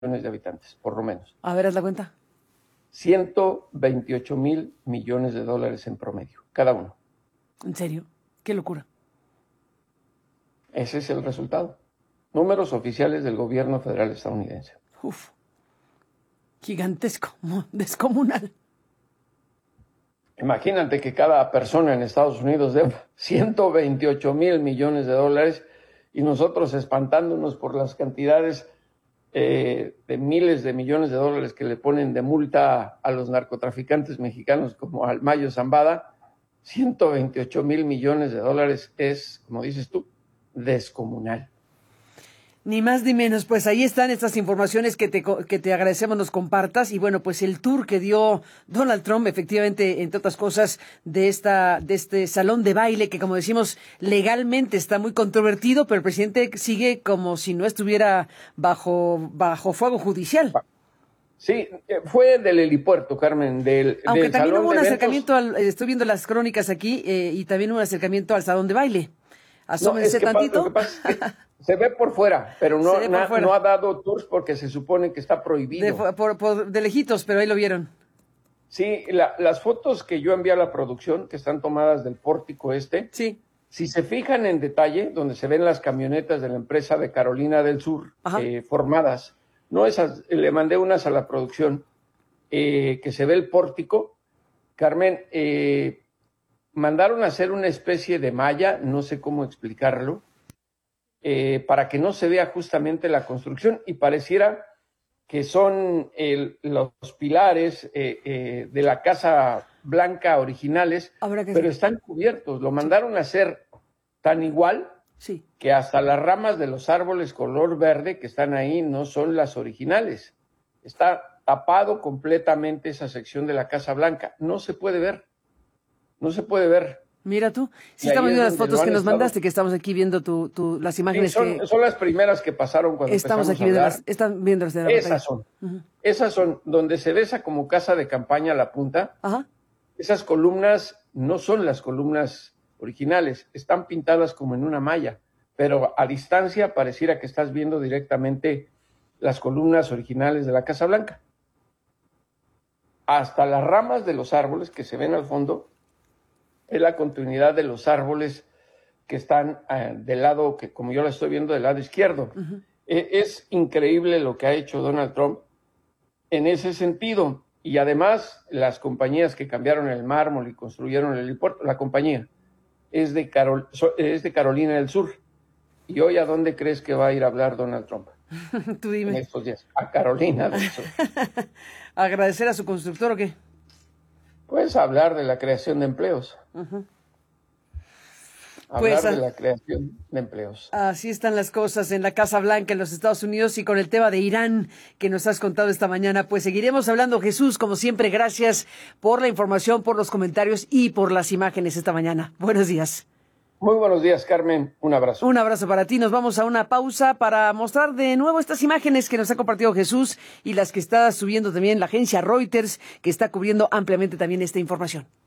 de habitantes, por lo menos. A ver, haz la cuenta. 128 mil millones de dólares en promedio, cada uno. ¿En serio? Qué locura. Ese es el resultado. Números oficiales del gobierno federal estadounidense. Uf. Gigantesco, descomunal. Imagínate que cada persona en Estados Unidos deba 128 mil millones de dólares y nosotros espantándonos por las cantidades de miles de millones de dólares que le ponen de multa a los narcotraficantes mexicanos como al Mayo Zambada. 128 mil millones de dólares es, como dices tú, descomunal. Ni más ni menos, pues ahí están estas informaciones que te agradecemos nos compartas. Y bueno, pues el tour que dio Donald Trump, efectivamente, entre otras cosas, de este salón de baile que, como decimos, legalmente está muy controvertido, pero el presidente sigue como si no estuviera bajo fuego judicial. Sí, fue del helipuerto, Carmen, aunque del también salón hubo un de acercamiento estoy viendo las crónicas aquí, y también un acercamiento al salón de baile. Asómense tantito. Lo que pasa es que se ve por fuera, pero no ha dado tours porque se supone que está prohibido. De lejitos, pero ahí lo vieron. Sí, las fotos que yo envié a la producción, que están tomadas del pórtico sí. Si se fijan en detalle, donde se ven las camionetas de la empresa de Carolina del Sur formadas, no esas, le mandé unas a la producción, que se ve el pórtico. Carmen, mandaron a hacer una especie de malla, no sé cómo explicarlo, para que no se vea justamente la construcción y pareciera que son los pilares de la Casa Blanca originales, pero están cubiertos. Lo mandaron a hacer tan igual que hasta las ramas de los árboles color verde que están ahí no son las originales. Está tapado completamente esa sección de la Casa Blanca. No se puede ver. No se puede ver. Mira tú, sí estamos viendo las fotos que nos mandaste, que estamos aquí viendo las imágenes. Sí, son las primeras que pasaron cuando estamos aquí viendo están viendo las de la Esas son. Esas son, donde se ve esa como casa de campaña a la punta. Ajá. Esas columnas no son las columnas originales, están pintadas como en una malla, pero a distancia pareciera que estás viendo directamente las columnas originales de la Casa Blanca. Hasta las ramas de los árboles que se ven al fondo es la continuidad de los árboles que están del lado, que como yo la estoy viendo, del lado izquierdo. Es increíble lo que ha hecho Donald Trump en ese sentido. Y además, las compañías que cambiaron el mármol y construyeron el helipuerto, la compañía es de Carolina del Sur. ¿Y hoy a dónde crees que va a ir a hablar Donald Trump? Tú dime. En estos días, a Carolina del Sur. ¿Agradecer a su constructor o qué? Pues hablar de la creación de empleos. Hablar de la creación de empleos. Así están las cosas en la Casa Blanca en los Estados Unidos, y con el tema de Irán que nos has contado esta mañana, pues seguiremos hablando. Jesús, como siempre, gracias por la información, por los comentarios y por las imágenes esta mañana. Buenos días. Muy buenos días, Carmen. Un abrazo. Un abrazo para ti. Nos vamos a una pausa para mostrar de nuevo estas imágenes que nos ha compartido Jesús y las que está subiendo también la agencia Reuters, que está cubriendo ampliamente también esta información.